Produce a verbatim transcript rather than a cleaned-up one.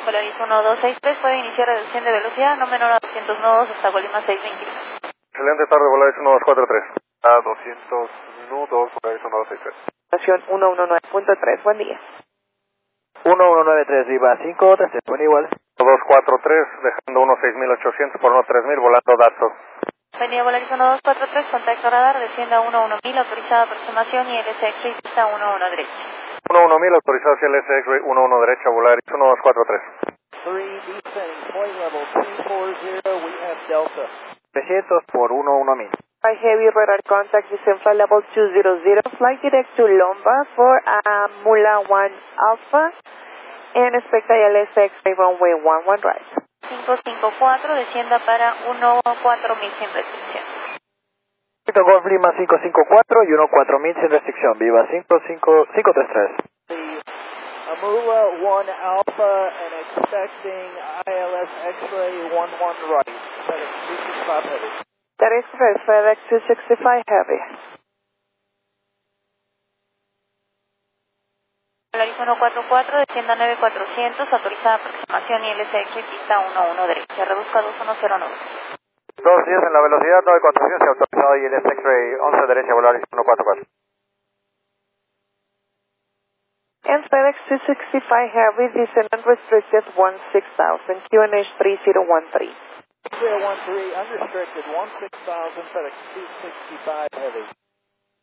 Polaris uno dos seis tres, puede iniciar reducción de velocidad no menor a doscientos nudos hasta Colima seis veinte. Excelente tarde, Polaris uno dos cuatro tres. A doscientos nudos, Polaris uno dos seis tres. Estación uno uno nueve punto tres, buen día. uno uno nueve tres, Viva cinco, tres, buen igual. dos cuatro tres, dejando uno seis mil ochocientos por uno tres mil, volando datos. Buen día, Polaris uno dos cuatro tres, contacto radar, descienda uno uno mil, autorizada aproximación y L S X pista uno uno derecha. uno uno mil, autorizado hacia el S X uno uno derecha, Polaris uno dos cuatro tres. three, descending, flight level two four zero, we have Delta. trescientos por uno uno mil. By heavy radar contact, descend flight level two zero zero, flight direct to Lomba for uh, Mula one Alpha, and expect I L S X runway one one right. cinco cinco cuatro, descienda para uno cuatro mil sin restricción. Victor Golf Lima cinco cinco cuatro y uno cuatro mil sin restricción, Viva cinco cinco cinco tres tres. Amula one Alpha and expecting I L S X-ray one one right. FedEx two sixty-five heavy. That is correct, FedEx two sixty-five heavy. Polaris uno cuatro cuatro, descienda nueve cuatrocientos, autorizada aproximación y L S X pista uno uno derecha, reduzca dos uno cero nueve. dos diez en la velocidad, nueve cuatrocientos, autorizado y el X-ray once derecha, Polaris uno cuatro cuatro. And FedEx two sixty-five heavy, descend unrestricted one six thousand, Q N H three zero one three. zero one three, unrestricted one six thousand, FedEx two sixty-five heavy.